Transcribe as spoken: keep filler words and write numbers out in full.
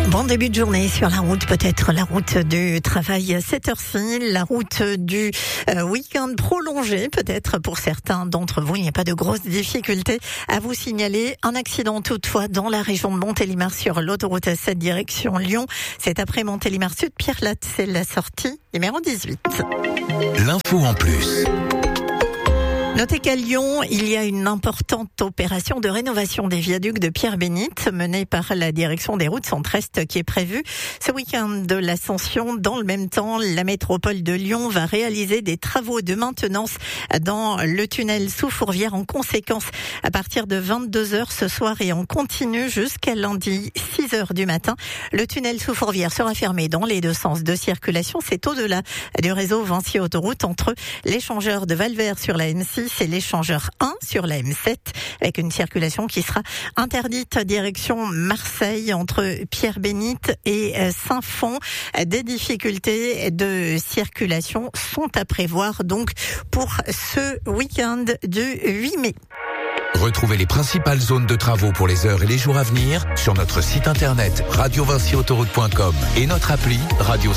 Bon début de journée sur la route, peut-être la route du travail à cette heure-ci, la route du euh, week-end prolongé, peut-être pour certains d'entre vous. Il n'y a pas de grosses difficultés à vous signaler. Un accident toutefois dans la région de Montélimar sur l'autoroute A sept direction Lyon. C'est après Montélimar Sud, Pierre Latte, c'est la sortie numéro dix-huit. L'info en plus. Notez qu'à Lyon, il y a une importante opération de rénovation des viaducs de Pierre-Bénite menée par la direction des routes centre-est qui est prévue ce week-end de l'Ascension. Dans le même temps, la métropole de Lyon va réaliser des travaux de maintenance dans le tunnel sous Fourvière. En conséquence, à partir de vingt-deux heures ce soir et en continu jusqu'à lundi six heures du matin, le tunnel sous Fourvière sera fermé dans les deux sens de circulation. C'est au-delà du réseau Vinci Autoroute entre l'échangeur de Valvert sur la M six c'est l'échangeur un sur la M sept avec une circulation qui sera interdite direction Marseille entre Pierre-Bénite et Saint-Fond. Des difficultés de circulation sont à prévoir donc pour ce week-end du huit mai. Retrouvez les principales zones de travaux pour les heures et les jours à venir sur notre site internet radio vinci autoroute point com et notre appli Radio